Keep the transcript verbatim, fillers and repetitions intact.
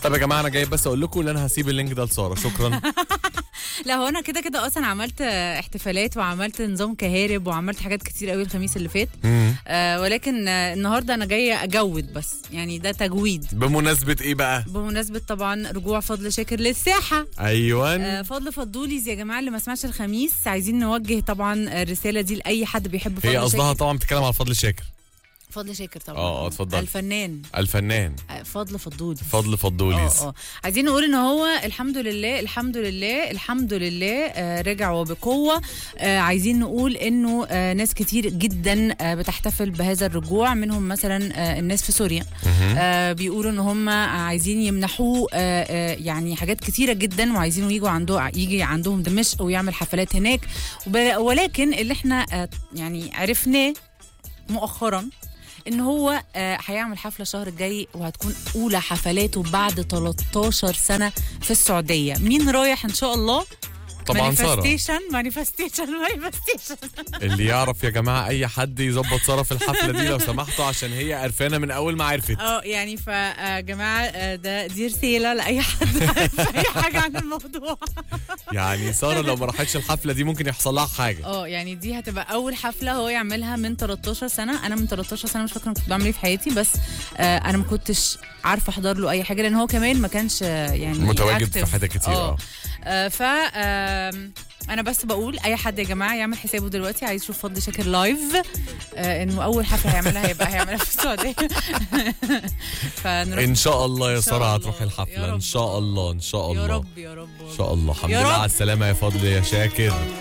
طب يا جماعه انا جاي بس اقول لكم ان انا هسيب اللينك ده لساره. شكرا. لا هو انا كده كده اصلا عملت احتفالات وعملت نظام كهارب وعملت حاجات كتير قوي الخميس اللي فات. آه ولكن آه النهارده انا جايه اجود بس، يعني ده تجويد. بمناسبه ايه بقى؟ بمناسبه طبعا رجوع فضل شاكر للساحه. ايوه. آه فضل فضوليز يا جماعه اللي ما سمعش الخميس، عايزين نوجه طبعا الرساله دي لاي حد بيحب فضل هي شاكر. قصدها طبعا بتتكلم على فضل شاكر. فضل شاكر طبعا. اه اه اتفضل. الفنان الفنان فضل فضولي. فضل فضوليز. اه اه عايزين نقول ان هو الحمد لله الحمد لله الحمد لله آه رجع وبقوه. آه عايزين نقول انه آه ناس كتير جدا آه بتحتفل بهذا الرجوع، منهم مثلا آه الناس في سوريا. آه بيقولوا ان هم عايزين يمنحوه آه آه يعني حاجات كتيره جدا، وعايزينه يجوا عنده يجي عندهم دمشق ويعمل حفلات هناك. ولكن اللي احنا آه يعني عرفناه مؤخرا ان هو هيعمل حفله الشهر الجاي، وهتكون اولى حفلاته بعد تلتاشر سنه في السعوديه. مين رايح ان شاء الله؟ طبعا ساره. مانيفستيشن مانيفستيشن مانيفستيشن. اللي يعرف يا جماعه اي حد يظبط ساره في الحفله دي لو سمحتوا، عشان هي قرفانه من اول ما عرفت. اه يعني فيا جماعه ده دي رساله لاي حد عارف اي حاجه عن الموضوع. يعني ساره لو ما راحتش الحفله دي ممكن يحصل لها حاجه. اه يعني دي هتبقى اول حفله هو يعملها من تلتاشر سنه. انا من تلتاشر سنه مش فاكره كنت بعمل ايه في حياتي، بس آه انا ما كنتش عارفه احضر له اي حاجه، لان هو كمان ما كانش يعني متواجد active. في حاجات كتير. اه آه ف آه انا بس بقول اي حد يا جماعه يعمل حسابه دلوقتي عايز يشوف فضل شاكر لايف، آه انه اول حفله هيعملها هيبقى هيعملها في السعوديه. ان شاء الله يا ساره هتروح الحفله ان شاء الله. ان شاء الله يا رب يا رب ان شاء الله. الحمد لله على السلامه يا فضل يا شاكر.